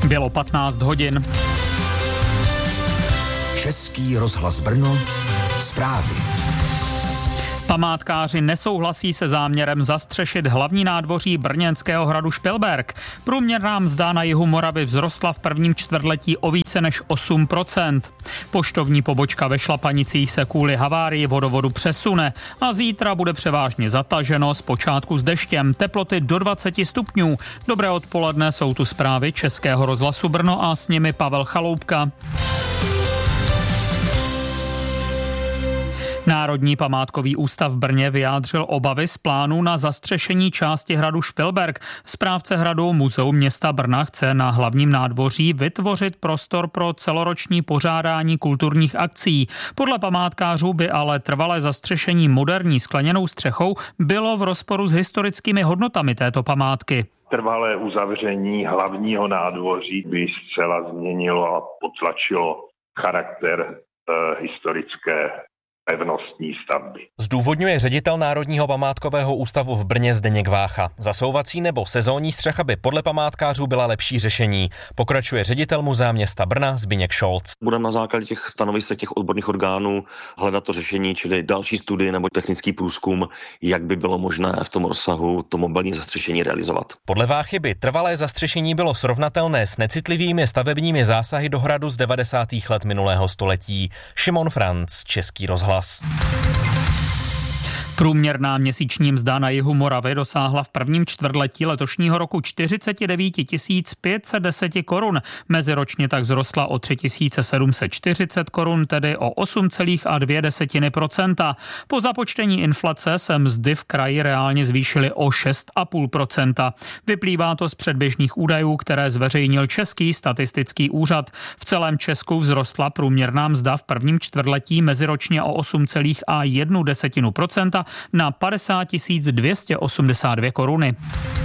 Bylo 15 hodin. Český rozhlas Brno, zprávy. Památkáři nesouhlasí se záměrem zastřešit hlavní nádvoří brněnského hradu Špilberk. Průměrná mzda na jihu Moravy vzrostla v prvním čtvrtletí o více než 8%. Poštovní pobočka ve Šlapanicích se kvůli havárii vodovodu přesune a zítra bude převážně zataženo, zpočátku s deštěm, teploty do 20 stupňů. Dobré odpoledne, jsou tu zprávy Českého rozhlasu Brno a s nimi Pavel Chaloupka. Národní památkový ústav v Brně vyjádřil obavy z plánu na zastřešení části hradu Špilberk. Správce hradu Muzeum města Brna chce na hlavním nádvoří vytvořit prostor pro celoroční pořádání kulturních akcí. Podle památkářů by ale trvalé zastřešení moderní skleněnou střechou bylo v rozporu s historickými hodnotami této památky. Trvalé uzavření hlavního nádvoří by zcela změnilo a potlačilo charakter historické pevnostní stavby. Zdůvodňuje ředitel Národního památkového ústavu v Brně Zdeněk Vácha. Zasouvací nebo sezónní střecha by podle památkářů byla lepší řešení. Pokračuje ředitel Muzea města Brna Zbyněk Šolc. Budeme na základě těch stanovisek těch odborných orgánů hledat to řešení, čili další studie nebo technický průzkum, jak by bylo možné v tom rozsahu to mobilní zastřešení realizovat. Podle Váchy by trvalé zastřešení bylo srovnatelné s necitlivými stavebními zásahy do hradu z 90. let minulého století. Šimon Franc, Český rozhlas. Průměrná měsíční mzda na jihu Moravy dosáhla v prvním čtvrtletí letošního roku 49 510 korun. Meziročně tak vzrostla o 3 740 korun, tedy o 8,2%. Po započtení inflace se mzdy v kraji reálně zvýšily o 6,5%. Vyplývá to z předběžných údajů, které zveřejnil Český statistický úřad. V celém Česku vzrostla průměrná mzda v prvním čtvrtletí meziročně o 8,1% na 50 282 koruny.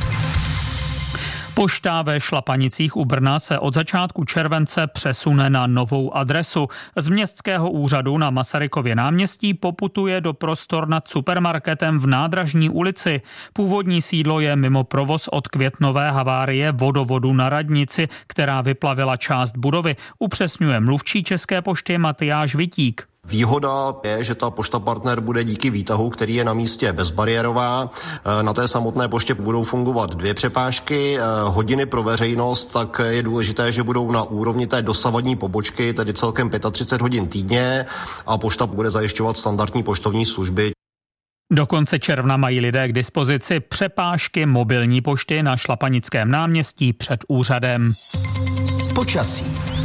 Pošta ve Šlapanicích u Brna se od začátku července přesune na novou adresu. Z městského úřadu na Masarykově náměstí poputuje do prostor nad supermarketem v Nádražní ulici. Původní sídlo je mimo provoz od květnové havárie vodovodu na radnici, která vyplavila část budovy, upřesňuje mluvčí České pošty Matyáš Vitík. Výhoda je, že ta Pošta Partner bude díky výtahu, který je na místě bezbariérová. Na té samotné poště budou fungovat 2 přepážky, hodiny pro veřejnost, tak je důležité, že budou na úrovni té dosavadní pobočky, tedy celkem 35 hodin týdně a pošta bude zajišťovat standardní poštovní služby. Do konce června mají lidé k dispozici přepážky mobilní pošty na Šlapanickém náměstí před úřadem. Počasí.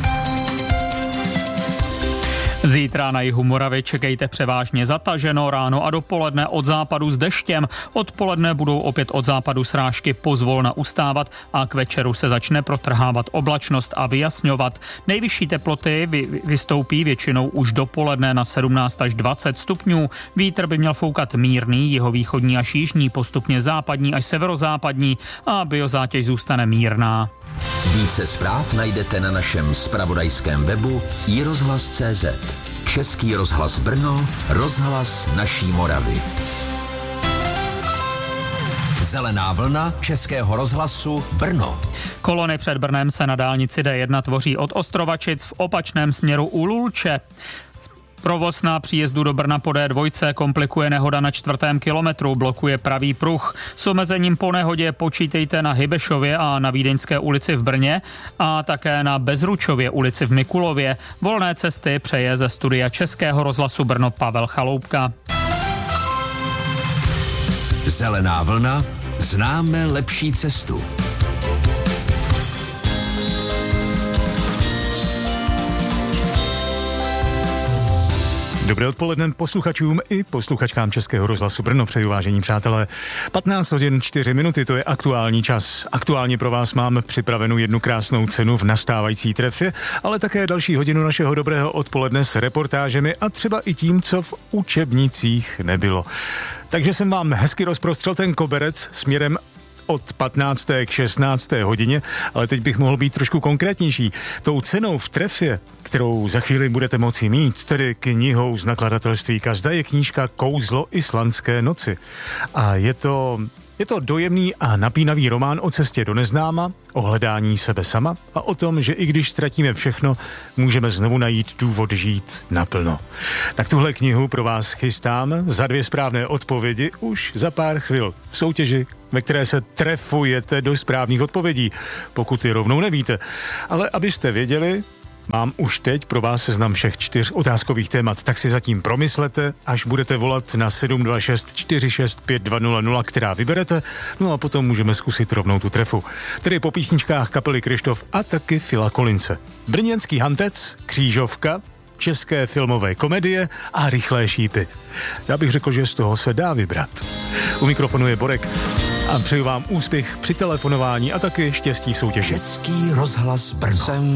Zítra na jihu Moravy čekejte převážně zataženo, ráno a dopoledne od západu s deštěm. Odpoledne budou opět od západu srážky pozvolna ustávat a k večeru se začne protrhávat oblačnost a vyjasňovat. Nejvyšší teploty vystoupí většinou už dopoledne na 17 až 20 stupňů. Vítr by měl foukat mírný, jihovýchodní až jižní, postupně západní až severozápadní a biozátěž zůstane mírná. Více zpráv najdete na našem zpravodajském webu iRozhlas.cz. Český rozhlas Brno, rozhlas naší Moravy. Zelená vlna Českého rozhlasu Brno. Kolony před Brnem se na dálnici D1 tvoří od Ostrovačic v opačném směru u Lulče. Provoz na příjezdu do Brna po D2 komplikuje nehoda na 4. kilometru, blokuje pravý pruh. S omezením po nehodě počítejte na Hybešově a na Vídeňské ulici v Brně a také na Bezručově ulici v Mikulově. Volné cesty přeje ze studia Českého rozhlasu Brno Pavel Chaloupka. Zelená vlna, známe lepší cestu. Dobré odpoledne posluchačům i posluchačkám Českého rozhlasu Brno, přeju vážení přátelé. 15 hodin 4 minuty, to je aktuální čas. Aktuálně pro vás mám připravenou jednu krásnou cenu v nastávající trefě, ale také další hodinu našeho dobrého odpoledne s reportážemi a třeba i tím, co v učebnicích nebylo. Takže jsem vám hezky rozprostřel ten koberec směrem od 15. k 16. hodině, ale teď bych mohl být trošku konkrétnější. Tou cenou v trefě, kterou za chvíli budete moci mít, tedy knihou z nakladatelství Kazda, je knížka Kouzlo islandské noci. A je to Je to dojemný a napínavý román o cestě do neznáma, o hledání sebe sama a o tom, že i když ztratíme všechno, můžeme znovu najít důvod žít naplno. Tak tuhle knihu pro vás chystám za 2 správné odpovědi už za pár chvil v soutěži, ve které se trefujete do správných odpovědí, pokud je rovnou nevíte. Ale abyste věděli, mám už teď pro vás seznam všech 4 otázkových témat, tak si zatím promyslete, až budete volat na 726 465 200, která vyberete, no a potom můžeme zkusit rovnou tu trefu. Tedy po písničkách kapely Kryštof a taky Phila Collinse. Brněnský hantec, křížovka, české filmové komedie a rychlé šípy. Já bych řekl, že z toho se dá vybrat. U mikrofonu je Borek a přeju vám úspěch při telefonování a taky štěstí v soutěži. Český rozhlas Brno.